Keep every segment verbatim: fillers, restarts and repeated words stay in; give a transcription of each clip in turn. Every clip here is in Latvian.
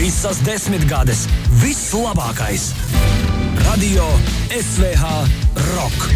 Visas desmitgades, viss labākais. Radio S V H Rock.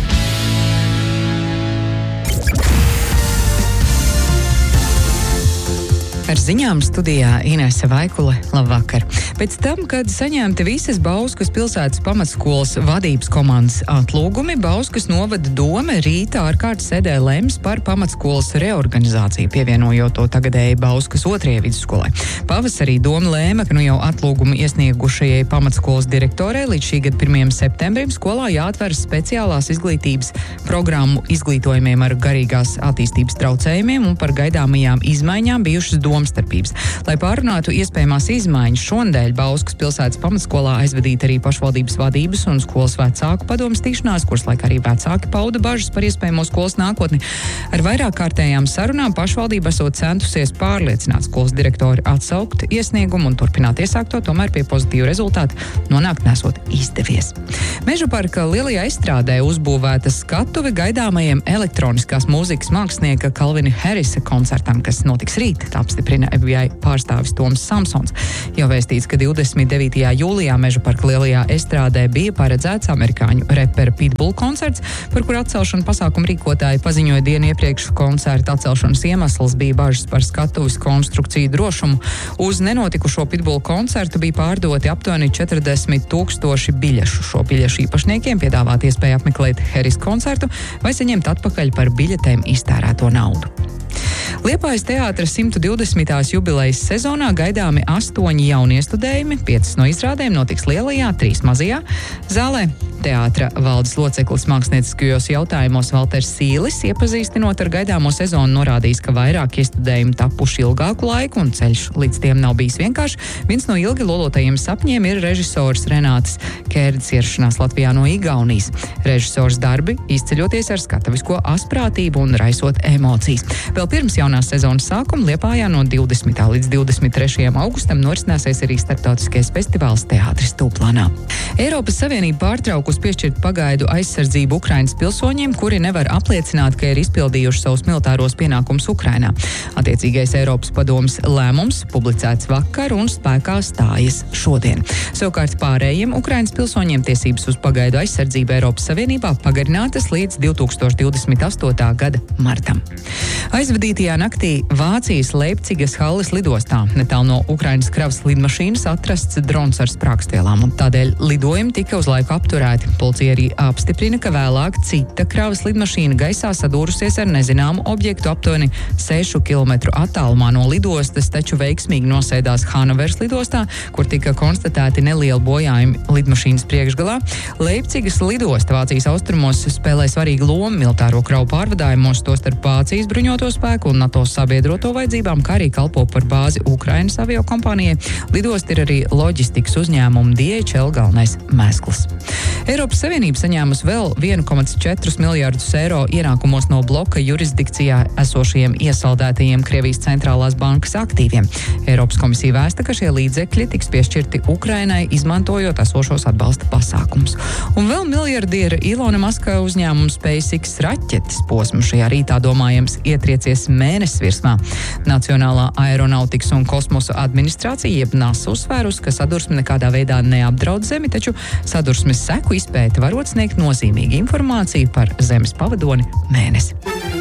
Ar ziņām studijā Inese Vaikule. Labvakar! Pēc tam, kad saņemti visas Bauskas pilsētas pamatskolas vadības komandas atlūgumi, Bauskas novada dome rītā ārkārtas sēdē lems par pamatskolas reorganizāciju, pievienojot to tagadēji Bauskas otrajai vidusskolai. Pavasarī doma lēma, ka nu jau atlūgumu iesniegušajai pamatskolas direktorei līdz šī gada pirmajam septembrim skolā jāatver speciālās izglītības programmu izglītojumiem ar garīgās attīstības traucējumiem un par gaidāmajām izmaiņām bijušas domstarpības. Lai pārunātu iespējamās izmaiņas, šonadēļ Bauskas pilsētas pamatskolā aizvadīta arī pašvaldības vadības un skolas vecāku padomas tikšanās, kuras laikā arī vecāki pauda bažas par iespējamo skolas nākotni. Ar vairāk kārtējām sarunām pašvaldība esot centusies pārliecināt skolas direktori atsaukt iesniegumu un turpināt iesākto, tomēr pie pozitīvu rezultātu nonākt nesot izdevies. Mežaparka lielajā estrādē uzbūvēta skatuve gaidāmajiem elektroniskās mūzikas mākslinieka Kalvina Harrisa koncertam, kas notiks rīt. Tā apstiprina F B I pārstāvis Toms Samsons. Jau vēstīts, ka divdesmit devītajā jūlijā Mežaparka lielajā estrādē bija paredzēts amerikāņu repera Pitbull koncerts, par kuru atcelšanu pasākumu rīkotāji paziņoja dienu iepriekš. Koncerta atcelšanas iemesls bija bažas par skatuves konstrukciju drošumu. Uz nenotikušo Pitbull koncertu bija pārdoti aptuveni četrdesmit tūkstoši biļešu. Šo biļešu īpašniekiem piedāvāt iespēju apmeklēt Harris koncertu vai saņemt atpakaļ par biļetēm iztērēto naudu. Liepājas teātra simt divdesmitās jubilejas sezonā gaidāmi astoņi jauniestudējumi, piecas no izrādēm notiks lielajā, trīs mazajā zālē. Teātra valdes loceklis mākslinieckajos jautājumos Valters Sīlis, iepazīstinot ar gaidāmo sezonu, norādījis, ka vairāk iestudējumi tapuši ilgāku laiku un ceļš līdz tiem nav bijis vienkārši. Viens no ilgi lolotajiem sapņiem ir režisors Renātas Kērdes ierašanās Latvijā no Igaunijas. Režisors darbi izceļoties ar skatavisko asprātību un raisot emocijas. Vēl pirms jaunās sezonas sākuma Liepājā no divdesmitā līdz divdesmit trešajam augustam norisināsies arī starptautiskais festivāls Teātris Tūplānā. Eiropas Savienība pārtraukus piešķirt pagaidu aizsardzību Ukrainas pilsoņiem, kuri nevar apliecināt, ka ir izpildījuši savus militāros pienākumus Ukrainā. Attiecīgais Eiropas padomes lēmums publicēts vakar un spēkā stājas šodien. Savukārt pārējiem Ukrainas pilsoņiem tiesības uz pagaidu aizsardzību Eiropas Savienībā pagarinātas līdz divi tūkstoši divdesmit astotā gada martam. Aizvadītajā naktī Vācijas Leipcigas Halles lidostā netālu no Ukrainas kravas lidmašīnas atrasts drons ar sprākstvielām, un tādēļ lidojumi tika uz laiku apturēti. Policija arī apstiprina, ka vēlāk cita kravas lidmašīna gaisā sadūrusies ar nezināmu objektu aptuveni sešu kilometru attālumā no lidostas, taču veiksmīgi nosēdās Hanoveras lidostā, kur tika konstatēti nelieli bojājumi lidmašīnas priekšgalā. Leipcigas lidosta Vācijas austrumos spēlē svarīgu lomu militāro kravu pārvadājumos, tostarp Vācijas bruņoto spēku un NATO sabiedroto vajadzībām, kā arī kalpo par bāzi Ukrainas aviokompānijai. Lidosta ir arī loģistikas uzņēmuma D H L galvenais mēsklis. Eiropas Savienība saņēmusi vēl vienu komats četrus miljardus eiro ienākumos no bloka jurisdikcijā esošajiem iesaldētajiem Krievijas centrālās bankas aktīviem. Eiropas komisija vēsta, ka šie līdzekļi tiks piešķirti Ukrainai, izmantojot esošos atbalsta pasākumus. Un vēl miljardiera Ilona Maska uzņēmums SpaceX raķetes posmu šajā rītā domājams ietriecies mēnesis virsmā. Nacionālā aeronautikas un kosmosa administrācija jeb NASA uzsvērus, ka sadursme nekādā veidā neapdraud Zemi, taču sadursmes seku izpēte varot sniegt nozīmīgu informāciju par Zemes pavadoni mēnesi.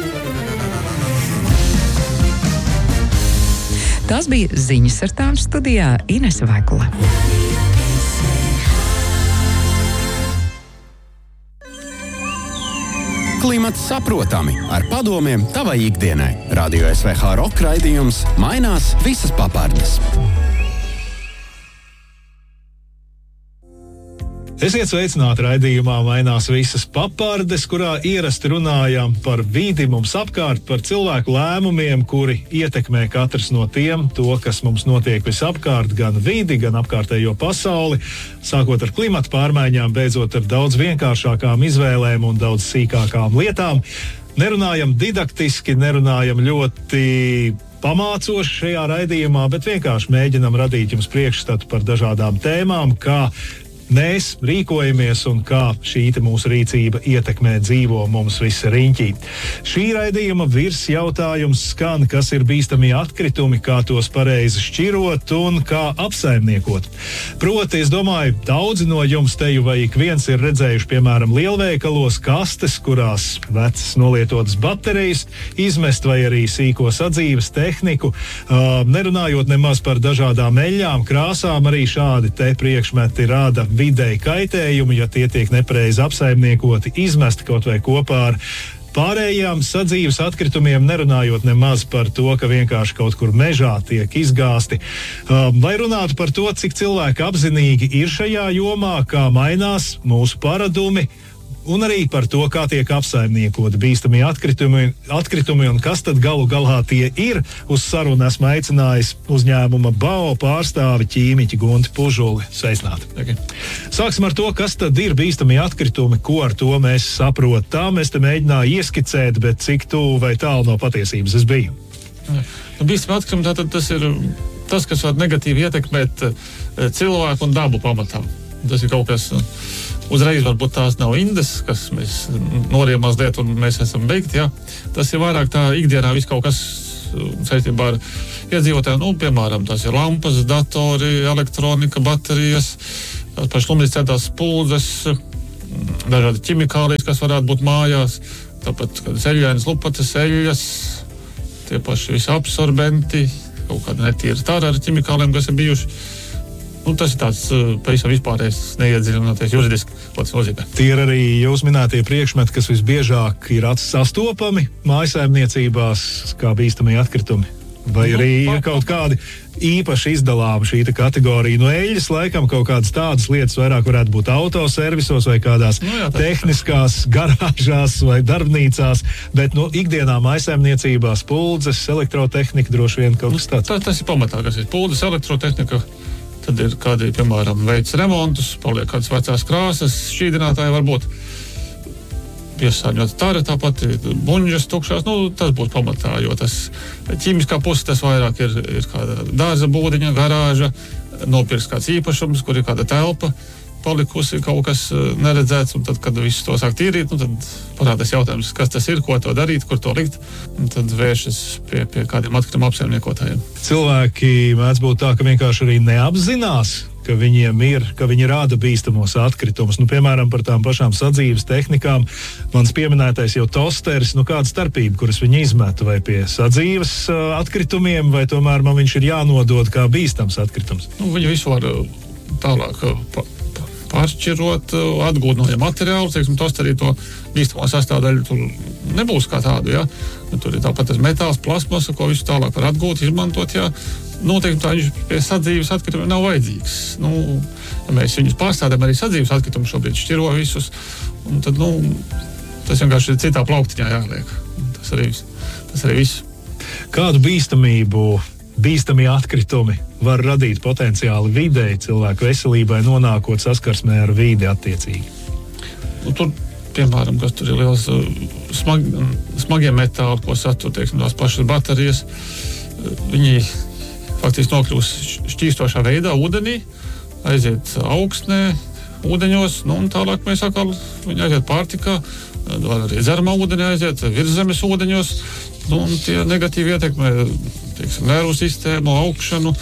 Tās bija ziņas, ar tām studijā Inese Vaikule. Klimats saprotami ar padomiem tavai ikdienai. Radio S V H Rock raidījums mainās visas papardes. Esiet sveicināti raidījumā Mainās visas papardes, kurā ierasti runājam par vidi mums apkārt, par cilvēku lēmumiem, kuri ietekmē katrs no tiem to, kas mums notiek visapkārt, gan vidi, gan apkārtējo pasauli, sākot ar klimatu pārmaiņām, beidzot ar daudz vienkāršākām izvēlēm un daudz sīkākām lietām. Nerunājam didaktiski, nerunājam ļoti pamācoši šajā raidījumā, bet vienkārši mēģinam radīt jums priekšstatu par dažādām tēmām, kā mēs rīkojamies un kā šī mūsu rīcība ietekmē dzīvo mums visi riņķī. Šī raidījuma virs jautājums skan, kas ir bīstamie atkritumi, kā tos pareizi šķirot un kā apsaimniekot. Proti, es domāju, daudzi no jums teju vai ik viens ir redzējuši, piemēram, lielveikalos kastes, kurās vecas nolietotas baterijas izmest vai arī sīko sadzīves tehniku. Uh, nerunājot nemaz par dažādām eļļām, krāsām, arī šādi te priekšmeti rada videi kaitējumu, ja tie tiek nepareizi apsaimniekoti, izmesti kaut vai kopā ar pārējām sadzīves atkritumiem, nerunājot nemaz par to, ka vienkārši kaut kur mežā tiek izgāsti. Lai runātu par to, cik cilvēki apzinīgi ir šajā jomā, kā mainās mūsu paradumi, un arī par to, kā tiek apsaimniekoti bīstamie atkritumi, atkritumi un kas tad galu galā tie ir. Uz sarunu esmu aicinājis uzņēmuma B A O pārstāvi ķīmiķi Gunti Pužuli. Sveicināti! Okay. Sāksim ar to, kas tad ir bīstamie atkritumi, ko ar to mēs saprotam. Es te mēģināju ieskicēt, bet cik tuvu vai tālu no patiesības es biju. Nu, bīstamie atkritumi, tātad tas ir tas, kas var negatīvi ietekmēt cilvēku un dabu pamatā. Tas ir kaut kas... Uzreiz varbūt tās nav indes, kas mēs noriem mazliet un mēs esam beigti, jā. Tas ir vairāk tā ikdienā viss kaut kas saistībā ar iedzīvotājiem, nu, piemēram, tas ir lampas, datori, elektronika, baterijas, paši lumīscētās spuldzes, dažādi ķimikālijas, kas varētu būt mājās, tāpat ceļainas lupatas, eļļas, tie paši visi absorbenti, kaut kādi netīri tāri ar ķimikāliem, kas ir bijuši. Nu, tas ir tāds pavisam vispārējais, neiedziļinoties juridiski, ko tas nozīmē. Tie ir arī jūs minētie priekšmeti, kas visbiežāk ir sastopami mājsaimniecībās, kā bīstamie atkritumi. Vai nu, arī ir kaut kādi īpaši izdalāmi šī kategorija? No eļļas laikam kaut kādas tādas lietas vairāk varētu būt autoservisos vai kādās nu, jā, tehniskās garāžās vai darbnīcās, bet no ikdienā mājsaimniecībās spuldzes, elektrotehnika droši vien kaut kas tāds. Tas, tas ir pamatā, kas ir spuldzes, elektrotehnika. Tad ir kādi, piemēram, veids remontus, paliek kādas vecās krāsas, šķīdinātāji varbūt piesārņot tara, tāpat buņģas tukšās, nu, tas būtu pamatā, jo tas ķīmiskā puse, tas vairāk ir, ir kāda dārza būdiņa, garāža, nopirks kāds īpašums, kur ir kāda telpa palikusi, kaut kas neredzēts, un tad, kad visu to sāk tīrīt, nu, tad parādās jautājums, kas tas ir, ko to darīt, kur to likt, un tad vēršas pie, pie kādiem atkritumu apsaimniekotājiem. Cilvēki mēdz būt tā, ka vienkārši arī neapzinās, ka viņiem ir, ka viņi rāda bīstamos atkritumus. Nu, piemēram, par tām pašām sadzīves tehnikām. Mans pieminētais jau tosteris, nu kāda starpība, kuras viņi izmeta, vai pie sadzīves uh, atkritumiem, vai tomēr man viņš ir jānodod kā bīstams atkritums? Nu, viņi visu var tālāk pa, pa, pāršķirot, atgūt no materiālu, teiksim, tosterī to bīstamo sastāvdaļu tur nebūs kā tādu, jā. Nu, tur ir tāpat tas metāls, plasmasa, ko visu tālāk var atgūt, izmantot, jā. Noteikti tā viņš pie sadzīves atkritumiem nav vajadzīgs. Nu, ja mēs viņus pārstādām arī sadzīves atkritumu šobrīd šķiro visus, un tad, nu, tas vienkārši ir citā plauktiņā jāliek. Tas arī, tas arī viss. Kādu bīstamību, bīstamie atkritumi var radīt potenciāli videi, cilvēku veselībai, nonākot saskarsmē ar vīdi attiecīgi? Nu, tur, piemēram, kas tur ir liels smag, smagie metāli, ko satur, teiksim, tās pašas baterijas, viņi faktiski nokļūs šķīstošā veidā ūdenī, aiziet augsnē, ūdeņos, nu un tālāk mēs atkal viņi aiziet pārtikā, var arī dzeramā ūdenī aiziet, virszemes ūdeņos, nu un tie negatīvi ietekmē, teiksim, nervu sistēmu, augšanu,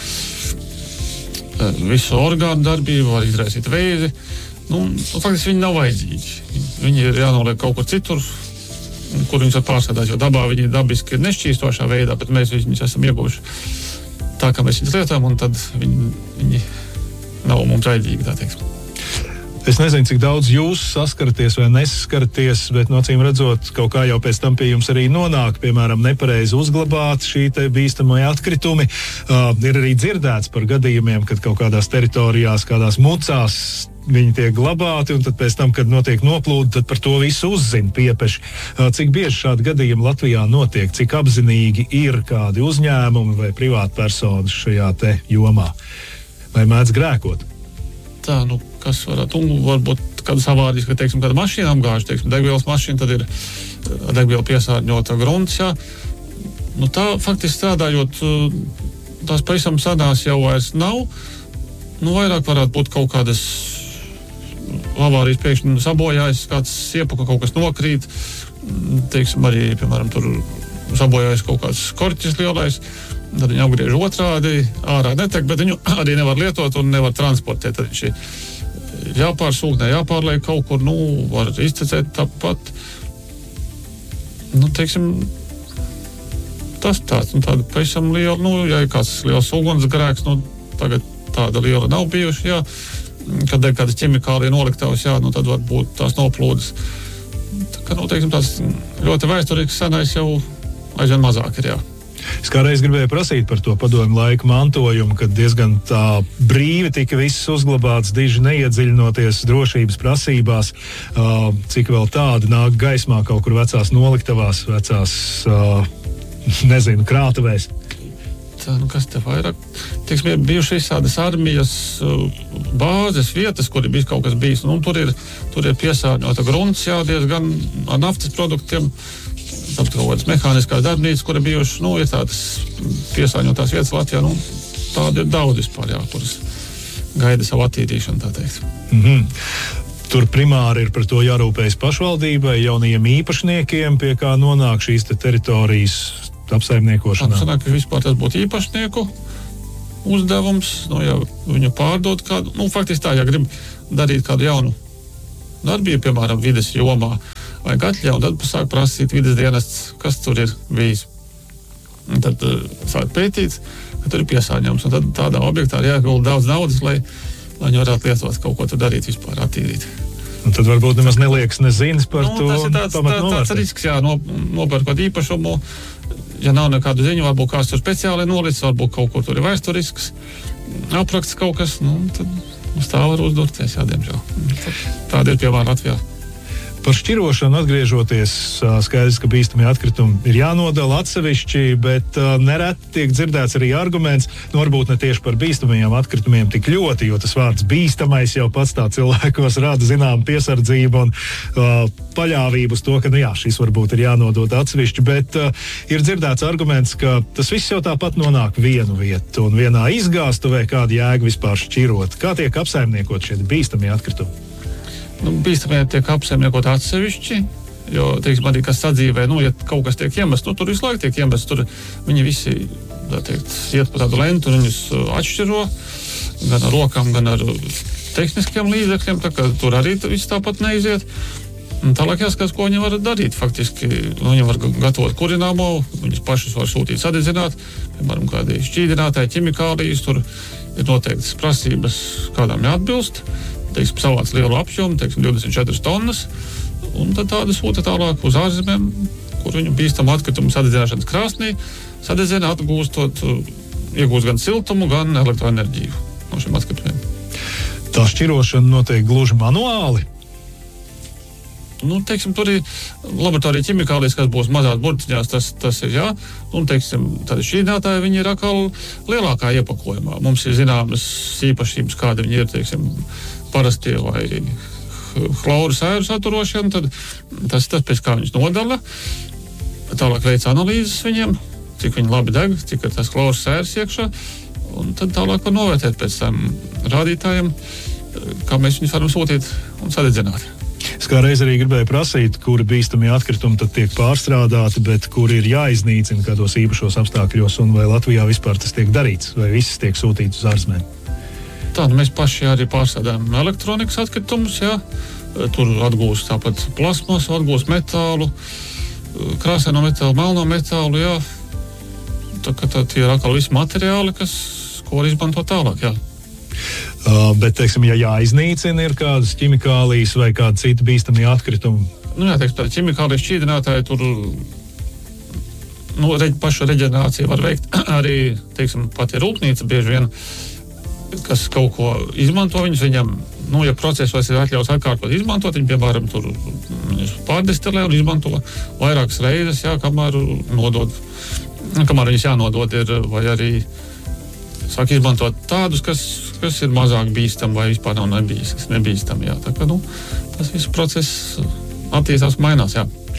visu orgānu darbību, var izraisīt vēzi, nu, nu faktiski viņi nav vajadzīgi. Viņi ir jānoliek kaut kur citur, kur viņus var pārsādāt, jo dabā viņi dabiski ir nešķīstošā veidā, bet mēs viņus esam ieguvuši tā, kā mēs viņus lietojam, un tad viņi, viņi nav mums vajadzīgi, tā teiksim. Es nezinu, cik daudz jūs saskaraties vai nesaskaraties, bet no acīm redzot, kaut kā jau pēc tam pie jums arī nonāk, piemēram, nepareizi uzglabāt šī te bīstamie atkritumi. Uh, ir arī dzirdēts par gadījumiem, kad kaut kādās teritorijās, kādās mucās viņi tiek glabāti, un tad pēc tam, kad notiek noplūde, tad par to visu uzzina piepeši. Uh, cik bieži šādi gadījumi Latvijā notiek, cik apzinīgi ir kādi uzņēmumi vai privātpersonas šajā te jomā? Vai mēdz grēkot? Tā, nu, kas varētu, un varbūt kādas avārijas, ka, teiksim, kāda mašīna apgāž, teiksim, degvielas mašīna, tad ir degviela piesārņota grunts, jā. Nu, tā, faktiski strādājot, tās pavisam sanās jau vairs nav, nu, vairāk varētu būt kaut kādas avārijas pēkšņi sabojājas, kāds iepuka, kaut kas nokrīt, teiksim, arī, piemēram, tur sabojājas kaut kāds korķis lielais, tad viņu apgriež otrādi, ārā netek, bet viņu arī nevar lietot un nevar transportēt. Tad viņš ir jāpārsūknē, jāpārliek kaut kur, nu, var izcecēt tāpat. Nu, teiksim, tas tāds, nu, tāda pavisam liela, nu, ja ir kāds liels ugunsgrēks, nu, tagad tāda liela nav bijuši, jā, kad ir kādas ķimikālija noliktavas, jā, nu, tad var būt tās noplūdes. Tā kā, nu, teiksim, tās ļoti vēsturīgs senais jau aizvien mazāk ir, jā. Es kādreiz gribēju prasīt par to padomju laiku mantojumu, kad diezgan tā brīvi tika viss uzglabāts, diži neiedziļinoties drošības prasībās, uh, cik vēl tādi nāk gaismā kaut kur vecās noliktavās, vecās, uh, nezinu, krātuvēs. Tā, nu, kas te vairāk? Teiksim, bijuši visādas armijas uh, bāzes vietas, kur ir bijis kaut kas bijis. Nu, tur ir, tur ir piesārņota grunts, jā, diezgan ar naftas produktiem. Tāpat kaut kādas mehāniskās darbnīcas, kur ir bijuši, nu, ir tādas piesārņotās vietas Latvijā, nu, tādi ir daudz vispār, jā, kuras gaida savu attīrīšanu, tā teikt. Mhm. Tur primāri ir par to jārūpējas pašvaldībai, jaunajiem īpašniekiem, pie kā nonāk šīs te teritorijas apsaimniekošanā. Sanāk, ka vispār tas būtu īpašnieku uzdevums, nu, ja viņu pārdot kādu, nu, faktiski tā, ja grib darīt kādu jaunu darbību, piemēram, vides jomā, vai atļauj, un tad sāk prasīt vides dienests, kas tur ir bijis. Un tad uh, sāk pētīt, ka tur ir piesārņojums, un tad tādā objektā ir jāiegulda daudz naudas, lai, lai viņi varētu lietot kaut ko tur darīt, vispār attīrīt. Un tad varbūt nemaz neliekas nezinis par nu, to. Tas ir tāds, tā, tāds risks, jā, no, nopērkot īpašumu, ja nav nekādu ziņu, varbūt kāds tur speciāli nolicis, varbūt kaut kur tur ir vēsturisks, apraksts kaut kas, nu, tad uz tā var uzdurties, jā, diemžēl. Tāda ir piemēram Latvijā. Par šķirošanu atgriežoties, skaidrs, ka bīstamie atkritumi ir jānodala atsevišķi, bet uh, nereti tiek dzirdēts arī arguments, nu varbūt ne tieši par bīstamajiem atkritumiem tik ļoti, jo tas vārds bīstamais jau pats tā cilvēkos rada zinām piesardzību un uh, paļāvību uz to, ka, nu jā, šis varbūt ir jānodod atsevišķi, bet uh, ir dzirdēts arguments, ka tas viss jau tāpat nonāk vienu vietu un vienā izgāstuvē kādu jēgu vispār šķirot. Kā tiek apsaimniekot šie bīstamie atkritumi? Nu, bīstamie tiek apsaimniekot atsevišķi, jo, teiksim, arī kas sadzīvē, nu, ja kaut kas tiek iemests, nu, tur visu laiku tiek iemests, tur viņi visi, tā teikt, iet pa tādu lentu un viņus atšķiro, gan ar rokām, gan ar tehniskiem līdzekļiem, tā kā tur arī viss tāpat neiziet. Un tālāk jāskatās, ko viņi var darīt, faktiski, nu, viņi var gatavot kurināmo, viņus pašus var sūtīt sadedzināt, piemēram, kādi šķīdinātāji, ķimikālijas, tur ir noteiktas prasības, kādām jāatbilst. Teiksim, savāc lielu apjomu, teiksim, divdesmit četras tonnas, un tad tāda sūta tālāk uz ārzemēm, kur viņu bīstamu atkritumu sadedzināšanas krāsnī sadedzina, atgūstot, iegūst gan siltumu, gan elektroenerģiju no šiem atkritumiem. Tā šķirošana notiek gluži manuāli? Nu, teiksim, tur ir laboratorija ķimikālijas, kas būs mazās burtiņās, tas, tas ir jā, un, teiksim, tādi šķīdinātāji, viņi ir atkal lielākā iepakojumā. Mums ir zināmas īpašības, kāda viņi ir, teiksim, parastie vai chloru sēru saturošana, tad tas ir tas, pēc kā viņus nodala. Tālāk veic analīzes viņiem, cik viņi labi deg, cik ir tas chloru sērs iekšā, un tad tālāk var novērtēt pēc tam rādītājiem, kā mēs viņus varam sūtīt un sadedzināt. Es kā reiz arī gribēju prasīt, kuri bīstamie atkritumi tad tiek pārstrādāti, bet kuri ir jāiznīcina kādos īpašos apstākļos, un vai Latvijā vispār tas tiek darīts, vai viss tiek sūtīts uz ārzemēm? Tā, nu mēs paši arī pārstrādājam elektronikas atkritumus, jā. Tur atgūst tāpat plasmasu, atgūst metālu, krāsaino metālu, melno metālu, jā. Tā kā tā tie ir atkal visi materiāli, kas, ko var izmantot tālāk, jā. Uh, bet, teiksim, ja jāiznīcina ir kādas ķimikālijas vai kāda cita bīstamie atkritumi? Nu jā, teiksim, tā ķimikālijas šķīdinātāji tur, nu, reģ, pašu reģenerāciju var veikt arī, teiksim, pat ir rūpnīca bieži vien, kas kaut ko izmanto viņus, viņam, nu, ja procesos ir atļauts atkārtot izmantot, viņi, piemēram, tur pārdestilē un izmanto vairākas reizes, jā, kamēr nodod, kamēr viņus jānodod ir, vai arī sāk izmantot tādus, kas, kas ir mazāk bīstami vai vispār nav nebijis, nebīstami, jā. Tā kā, nu, tas viss process attīstās, mainās, jā.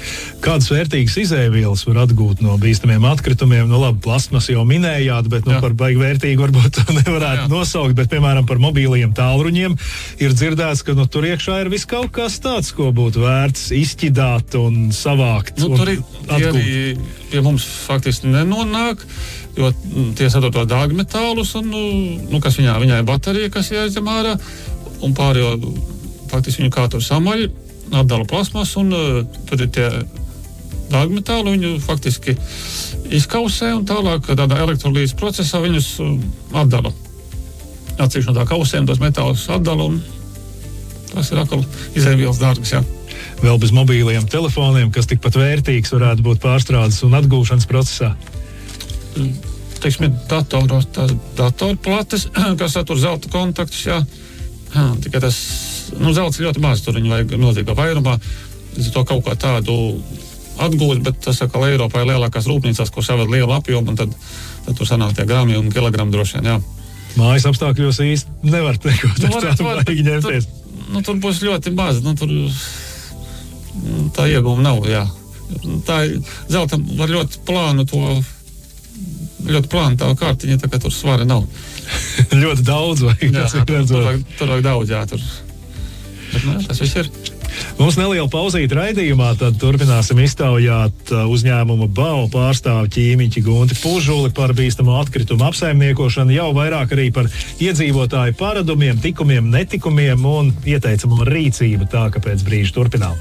Kādas vērtīgas izēvielas var atgūt no bīstamiem atkritumiem? Nu, labi, plasmas jau minējāt, bet nu, par baigi vērtīgu varbūt to nevarētu jā. nosaukt. Bet, piemēram, par mobīliem tālruņiem ir dzirdēts, ka nu, tur iekšā ir viss kaut kas tāds, ko būtu vērts izķidāt un savākt. Nu, un tur arī pie mums faktiski nenonāk, jo tie sadod to dārgmetālus, un, nu, kas viņā, viņā ir baterija, kas jāizņem ārā, un pārējo faktiski viņu kā tur samaļ, atdala plasmas, un tur ir tie dārgmetāli, viņu faktiski izkausē, un tālāk tādā elektrolīzes procesā viņus atdala. Atsevišķi no tā kausēm tos metālus atdala, un tas ir atkal izēvielas dārgas, jā. Vēl bez mobīliem telefoniem, kas tikpat vērtīgs varētu būt pārstrādes un atgūšanas procesā? Teiksim, ir datoros, tās datorplates, kas satur zelta kontaktus, jā. jā tikai tas, nu, zelts ļoti maz, tur viņi vajag milzīgā vairumā, līdz to kaut kā tādu atgūt, bet tas atkal Eiropā ir lielākās rūpnīcās, kur saved lielu apjomu, un tad, tad tur sanāk tie grami un kilogrami droši vien, jā. Mājas apstākļos īsti nevar neko nu, ar tādu vajag ņemties. Tur, nu, tur būs ļoti maz, nu, tur tā iegūma nav, jā. Tā zeltam var ļoti plānu to, ļoti plānu tā kārtiņa, tā kā tur svara nav. ļoti daudz vajag. Jā, tur, tur, vajag, tur vajag daudz, jā, tur. Bet, nu, tas viss ir. Mums neliela pauzīte raidījumā, tad turpināsim iztaujāt uzņēmuma B A U pārstāvu ķīmiķi Gunti Pužuli par bīstamo atkritumu apsaimniekošanu, jau vairāk arī par iedzīvotāju paradumiem, tikumiem, netikumiem un ieteicamo rīcību, tā ka pēc brīža turpinām.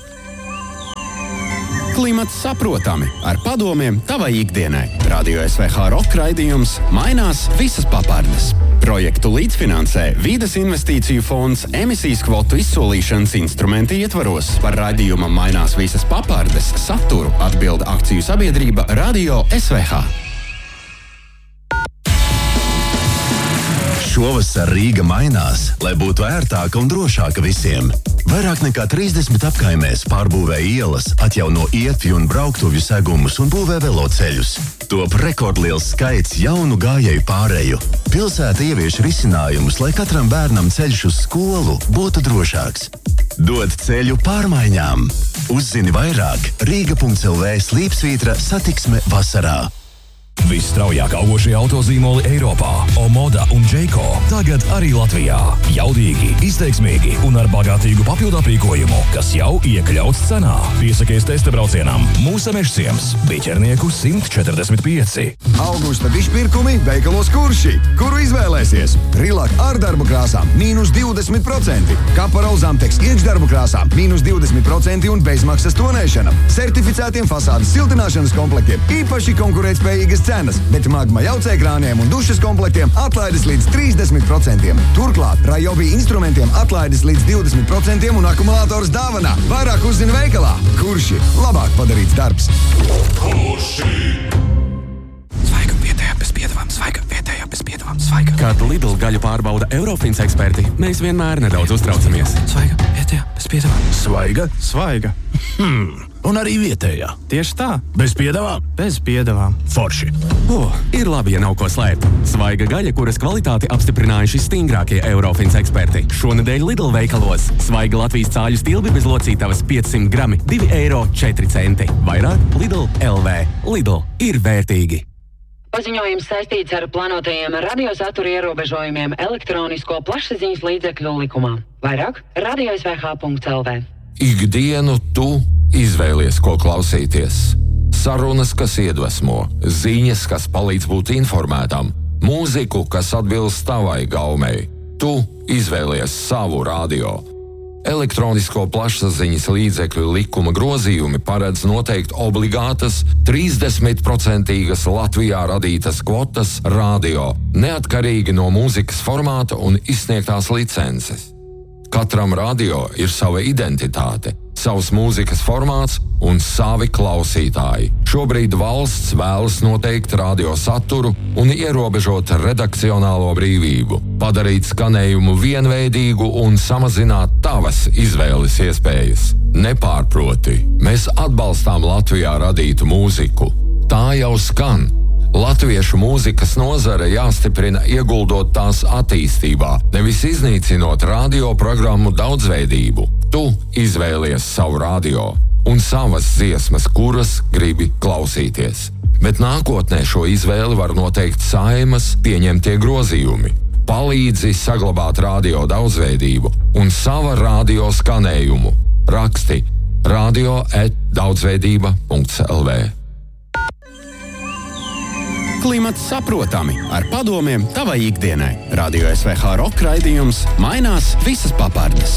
Klimats saprotami ar padomiem tavai ikdienai. Radio S V H Rock raidījums mainās visas papardes. Projektu līdzfinansē Vīdes investīciju fonds emisijas kvotu izsolīšanas instrumenti ietvaros. Par raidījumam mainās visas papardes saturu atbilda akciju sabiedrība Radio S V H. Šovasar Rīga mainās, lai būtu ērtāka un drošāka visiem. Vairāk nekā trīsdesmit apkaimēs pārbūvē ielas, atjauno ietvi un brauktuvju segumus un būvē veloceļus. Top rekordliels skaits jaunu gājēju pāreju. Pilsēta ievieš risinājumus, lai katram bērnam ceļš uz skolu būtu drošāks. Dod ceļu pārmaiņām. Uzzini vairāk Rīga punkts L V slīpsvītra satiksme vasarā. Visstraujāk augošie autozīmoli Eiropā, Omoda un Jayco, tagad arī Latvijā. Jaudīgi, izteiksmīgi un ar bagātīgu papildu aprīkojumu, kas jau iekļauts cenā. Piesakies testa braucienam Mūsa Mežciems, Biķernieku simt četrdesmit pieci. Augusta dišpirkumi veikalos Kurši, kuru izvēlēsies. Rilak ar darba krāsām mīnus divdesmit procenti, Kaparau Zamteks iekšdarba krāsām mīnus divdesmit procenti un bezmaksas tonēšana. Certificētiem fasādes siltināšanas komplektiem īpaši konkurētspējīgas cenas, bet Magma jaucēkrāniem un dušas komplektiem atlaides līdz trīsdesmit procentiem. Turklāt Rajobi instrumentiem atlaides līdz divdesmit procentiem un akumulators dāvanā. Vairāk uzzina veikalā. Kurši? Labāk padarīts darbs. Kurši? Svaiga vietējā bez piedevām, svaiga vietējā bez piedevām, svaiga. Kad Lidl gaļu pārbauda Eurofins eksperti, mēs vienmēr nedaudz uztraucamies. Svaiga vietējā bez piedevām. Svaiga? Svaiga. Hmm. Un arī vietējā. Tieši tā. Bez piedevām? Bez piedevām. Forši. Oh, ir labi, ja nav ko slēpt. Svaiga gaļa, kuras kvalitāti apstiprinājuši stingrākie Eurofins eksperti. Šonedēļ Lidl veikalos. Svaiga Latvijas cāļu stilbi bez locītavas piecsimt grami, divi eiro četri centi. Vairāk Lidl L V. Lidl ir vērtīgi. Paziņojums saistīts ar plānotajiem radiosatura ierobežojumiem elektronisko plašsaziņas līdzekļu likumā. Vairāk radio S V H punkts L V. Ikdienu tu izvēlies, ko klausīties. Sarunas, kas iedvesmo, ziņas, kas palīdz būt informētam, mūziku, kas atbilst tavai gaumei. Tu izvēlies savu radio. Elektronisko plašsaziņas līdzekļu likuma grozījumi paredz noteikt obligātas trīsdesmit procentīgas Latvijā radītas kvotas radio, neatkarīgi no mūzikas formāta un izsniegtās licences. Katram radio ir sava identitāte, savs mūzikas formāts un savi klausītāji. Šobrīd valsts vēlas noteikt radio saturu un ierobežot redakcionālo brīvību, padarīt skanējumu vienveidīgu un samazināt tavas izvēles iespējas. Nepārproti, mēs atbalstām Latvijā radītu mūziku. Tā jau skan. Latviešu mūzikas nozare jāstiprina ieguldot tās attīstībā, nevis iznīcinot radioprogrammu daudzveidību. Tu izvēlies savu radio. un savas dziesmas, kuras gribi klausīties. Bet nākotnē šo izvēli var noteikt Saeimas pieņemtie grozījumi. Palīdzi saglabāt radio daudzveidību un sava radio skanējumu. Raksti radio at daudzveidība punkts el vē. Klimats saprotami ar padomiem tavai ikdienai. Radio es ve ha rock raidījums mainās visas papardes.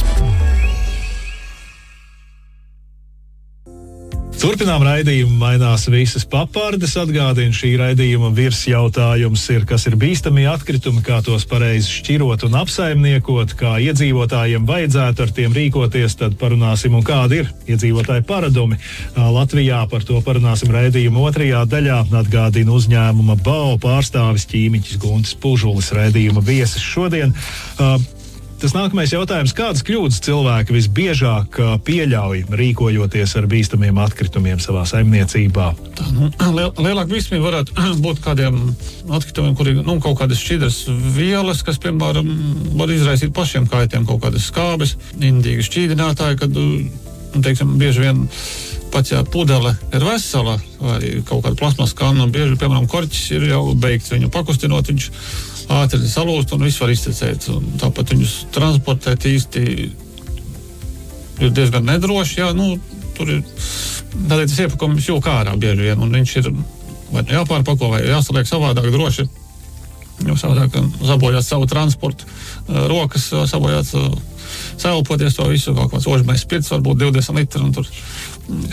Turpinām raidījumu mainās visas papardes. Atgādina, šī raidījuma virsjautājums ir, kas ir bīstamie atkritumi, kā tos pareizi šķirot un apsaimniekot, kā iedzīvotājiem vajadzētu ar tiem rīkoties, tad parunāsim, un kādi ir iedzīvotāju paradumi. Latvijā par to parunāsim raidījuma otrajā daļā. Atgādina uzņēmuma B A O pārstāvis ķīmiķis Guntis Pužulis, raidījuma viesis šodien. Tas nākamais jautājums, kādas kļūdas cilvēki visbiežāk pieļauj, rīkojoties ar bīstamiem atkritumiem savā saimniecībā? Tā, nu, liel, lielāka bīstamība varētu būt kādiem atkritumiem, kuri, nu, kaut kādas šķidras vielas, kas, piemēram, var izraisīt pašiem kaitiem, kaut kādas skābes, indīgi šķīdinātāji, kad, nu, teiksim, bieži vien pats, ja pudele ir vesela, vai kaut kāda plasmas kanna, bieži, piemēram, korķis ir jau beigts, viņu pakustinot, viņš ātri salūst un viss var iztecēt. Un tāpat viņus transportēt īsti ir diezgan nedroši. Jā, nu, tur ir tādēļ tas iepakojums jūk ārā bieži vien, un viņš ir vai jāpārpako, vai jāsaliek savādāk droši. Jo savādāk sabojās savu transportu, rokas sabojās, saelpoties to visu, kaut kāds ožmais spirts, varbūt divdesmit litri, un tur